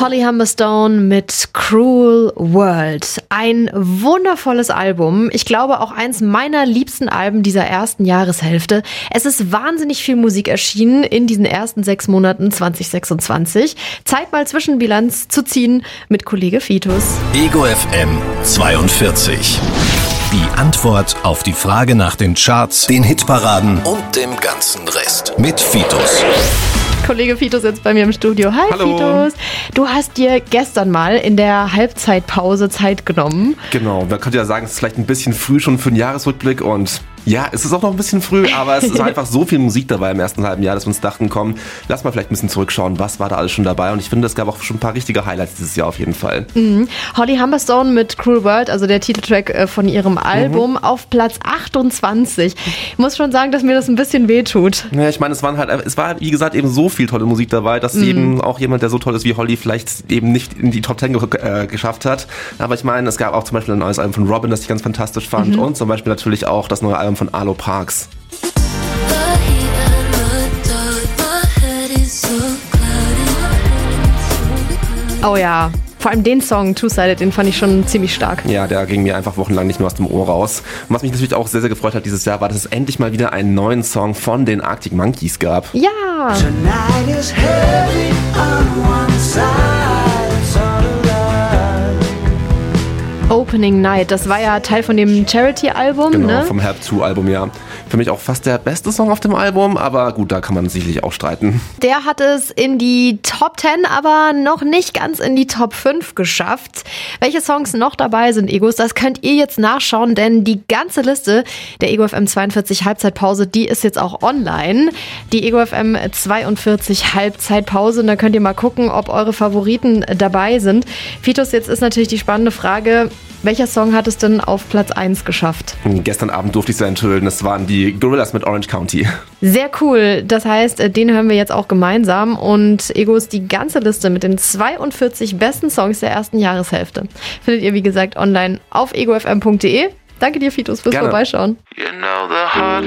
Holly Humberstone mit Cruel World. Ein wundervolles Album. Ich glaube auch eins meiner liebsten Alben dieser ersten Jahreshälfte. Es ist wahnsinnig viel Musik erschienen in diesen ersten 6 Monaten 2026. Zeit mal Zwischenbilanz zu ziehen mit Kollege Fitus. Ego FM 42. Die Antwort auf die Frage nach den Charts, den Hitparaden und dem ganzen Rest mit Fitus. Kollege Fitus jetzt bei mir im Studio. Hi. Hallo. Fitus. Du hast dir gestern mal in der Halbzeitpause Zeit genommen. Genau, man könnte ja sagen, es ist vielleicht ein bisschen früh schon für den Jahresrückblick und ja, es ist auch noch ein bisschen früh, aber es ist einfach so viel Musik dabei im ersten halben Jahr, dass wir uns dachten, komm, lass mal vielleicht ein bisschen zurückschauen, was war da alles schon dabei, und ich finde, es gab auch schon ein paar richtige Highlights dieses Jahr auf jeden Fall. Holly Humberstone mit Cruel World, also der Titeltrack von ihrem Album, auf Platz 28. Ich muss schon sagen, dass mir das ein bisschen wehtut. Ja, ich meine, es war wie gesagt eben so viel tolle Musik dabei, dass eben auch jemand, der so toll ist wie Holly, vielleicht eben nicht in die Top 10 geschafft hat. Aber ich meine, es gab auch zum Beispiel ein neues Album von Robin, das ich ganz fantastisch fand, und zum Beispiel natürlich auch das neue Album von Arlo Parks. Oh ja, vor allem den Song Two-Sided, den fand ich schon ziemlich stark. Ja, der ging mir einfach wochenlang nicht mehr aus dem Ohr raus. Und was mich natürlich auch sehr, sehr gefreut hat dieses Jahr, war, dass es endlich mal wieder einen neuen Song von den Arctic Monkeys gab. Ja! Tonight is heavy on one side, it's all alive. Opening Night, das war ja Teil von dem Charity-Album, Genau, ne? vom Help To-Album, ja. Für mich auch fast der beste Song auf dem Album, aber gut, da kann man sicherlich auch streiten. Der hat es in die Top 10, aber noch nicht ganz in die Top 5 geschafft. Welche Songs noch dabei sind, Egos, das könnt ihr jetzt nachschauen, denn die ganze Liste der Ego FM 42 Halbzeitpause, die ist jetzt auch online. Die Ego FM 42 Halbzeitpause, und da könnt ihr mal gucken, ob eure Favoriten dabei sind. Fitus, jetzt ist natürlich die spannende Frage, welcher Song hat es denn auf Platz 1 geschafft? Gestern Abend durfte ich es enthüllen, das waren die Gorillaz mit Orange County. Sehr cool, das heißt, den hören wir jetzt auch gemeinsam, und Egos, die ganze Liste mit den 42 besten Songs der ersten Jahreshälfte findet ihr, wie gesagt, online auf egofm.de. Danke dir, Fitus, fürs Vorbeischauen. You know the heart